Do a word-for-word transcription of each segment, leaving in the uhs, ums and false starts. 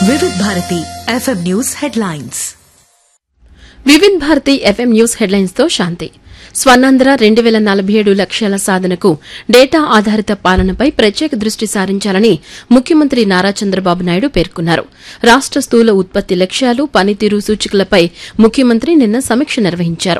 వివిధ Bharati FM news headlines. వివిధ Bharati FM news headlines తో శాంతి. స్వర్ణాంధ్ర రెండు వేల నలభై ఏడు లక్ష్యాల సాధనకు డేటా ఆధారిత పాలనపై ప్రత్యేక దృష్టి సారించాలని ముఖ్యమంత్రి నారా చంద్రబాబు నాయుడు పేర్కొన్నారు. రాష్ట స్థూల ఉత్పత్తి లక్ష్యాలు, పనితీరు సూచికలపై ముఖ్యమంత్రి నిన్న సమీక్ష నిర్వహించారు.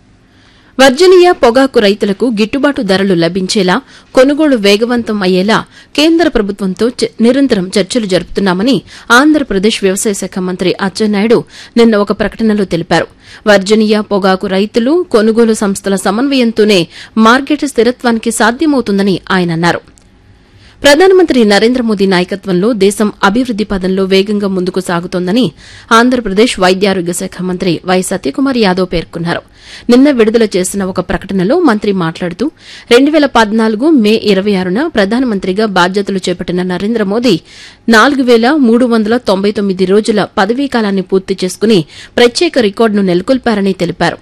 వర్జీనియా పొగాకు రైతులకు గిట్టుబాటు ధరలు లభించేలా, కొనుగోలు వేగవంతం అయ్యేలా కేంద్ర ప్రభుత్వంతో నిరంతరం చర్చలు జరుపుతున్నామని ఆంధ్రప్రదేశ్ వ్యవసాయ శాఖ మంత్రి అచ్చెన్నాయుడు నిన్న ఒక ప్రకటనలో తెలిపారు. వర్జీనియా పొగాకు రైతులు, కొనుగోలు సంస్థల సమన్వయంతోనే మార్కెట్ స్థిరత్వానికి సాధ్యమవుతుందని ఆయన అన్నారు. ప్రధానమంత్రి నరేంద్ర మోదీ నాయకత్వంలో దేశం అభివృద్ది పదంలో వేగంగా ముందుకు సాగుతోందని ఆంధ్రప్రదేశ్ వైద్యారోగ్య శాఖ మంత్రి వై సత్యకుమార్ యాదవ్ పేర్కొన్నారు. నిన్న విడుదల చేసిన ఒక ప్రకటనలో మంత్రి మాట్లాడుతూ రెండు వేల పద్నాలుగు మే ఇరవై ఆరున ప్రధానమంత్రిగా బాధ్యతలు చేపట్టిన నరేంద్ర మోదీ నాలుగు వేల మూడు వందల తొంభై తొమ్మిది రోజుల పదవీకాలాన్ని పూర్తి చేసుకుని ప్రత్యేక రికార్డును నెలకొల్పారని తెలిపారు.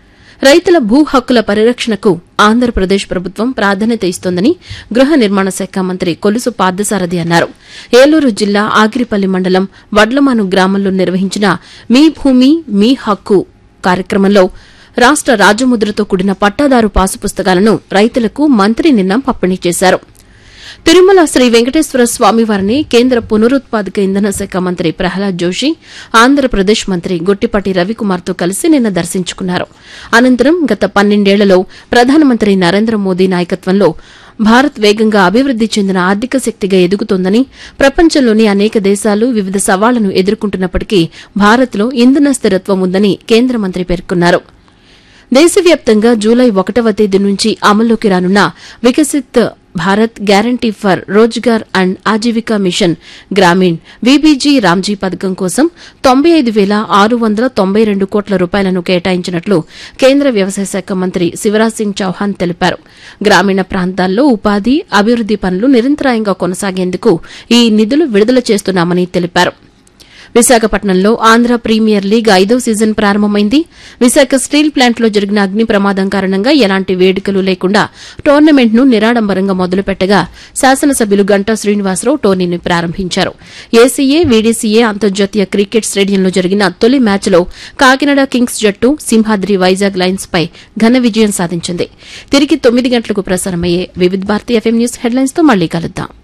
రైతుల భూ హక్కుల పరిరక్షణకు ఆంధ్రప్రదేశ్ ప్రభుత్వం ప్రాధాన్యత ఇస్తోందని గృహ నిర్మాణ శాఖ మంత్రి కొలుసు పార్థసారథి అన్నారు. ఏలూరు జిల్లా ఆగిరిపల్లి మండలం వడ్లమాను గ్రామంలో నిర్వహించిన మీ భూమి మీ హక్కు కార్యక్రమంలో రాష్ట రాజముద్రతో కూడిన పట్టాదారు పాసు పుస్తకాలను రైతులకు మంత్రి నిన్న పంపిణీ చేశారు. తిరుమల శ్రీ వెంకటేశ్వర స్వామివారిని కేంద్ర పునరుత్పాదక ఇంధన శాఖ మంత్రి ప్రహ్లాద్ జోషి, ఆంధ్రప్రదేశ్ మంత్రి గొట్టిపాటి రవికుమార్తో కలిసి నిన్న దర్శించుకున్నారు. అనంతరం గత పన్నెండేళ్లలో ప్రధానమంత్రి నరేంద్ర మోదీ నాయకత్వంలో భారత్ వేగంగా అభివృద్ది చెందిన ఆర్థిక శక్తిగా ఎదుగుతోందని, ప్రపంచంలోని అనేక దేశాలు వివిధ సవాళ్లను ఎదుర్కొంటున్నప్పటికీ భారత్లో ఇంధన స్థిరత్వం ఉందని కేంద్ర మంత్రి పేర్కొన్నారు. దేశవ్యాప్తంగా జూలై ఒకటవ తేదీ నుంచి అమల్లోకి రానున్న Viksit Bharat guarantee for Rozgar and Aajeevika machine Grameen VBG Ramji పథకం కోసం తొంభై ఐదు వేల ఆరు వందల తొంభై రెండు కోట్ల రూపాయలను కేటాయించినట్లు కేంద్ర వ్యవసాయ శాఖ మంత్రి శివరాజ్ సింగ్ చౌహాన్ తెలిపారు. గ్రామీణ ప్రాంతాల్లో ఉపాధి, అభివృద్ది పనులు నిరంతరాయంగా కొనసాగేందుకు ఈ నిధులు విడుదల చేస్తున్నామని తెలిపారు. విశాఖపట్నంలో ఆంధ్ర ప్రీమియర్ లీగ్ ఐదో సీజన్ ప్రారంభమైంది. విశాఖ స్టీల్ ప్లాంట్లో జరిగిన అగ్ని ప్రమాదం కారణంగా ఎలాంటి వేడుకలు లేకుండా టోర్నమెంట్ను నిరాడంబరంగా మొదలుపెట్టగా శాసనసభ్యులు గంటా శ్రీనివాసరావు టోర్నీని ప్రారంభించారు. ఏసీఏ వీడీసీఏ అంతర్జాతీయ క్రికెట్ స్టేడియంలో జరిగిన తొలి మ్యాచ్లో కాకినాడ కింగ్స్ జట్టు సింహాద్రి వైజాగ్ లయన్స్ పై ఘన విజయం సాధించింది. తిరిగి తొమ్మిది గంటలకు ప్రసారమయ్యే వివిధ భారతి ఎఫ్ఎం న్యూస్ హెడ్లైన్స్ తో మళ్లీ కలుద్దాం.